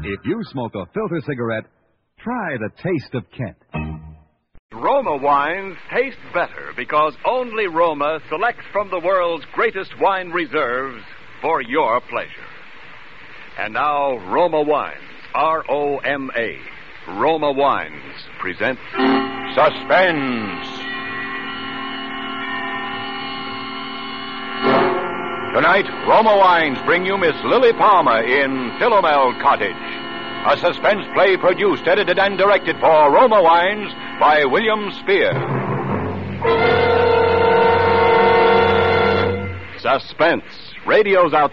If you smoke a filter cigarette, try the taste of Kent. Roma wines taste better because only Roma selects from the world's greatest wine reserves for your pleasure. And now, Roma Wines, R-O-M-A, Roma Wines present Suspense. Tonight, Roma Wines bring you Miss Lily Palmer in Philomel Cottage, a suspense play produced, edited, and directed for Roma Wines by William Spear. Suspense, radio's out.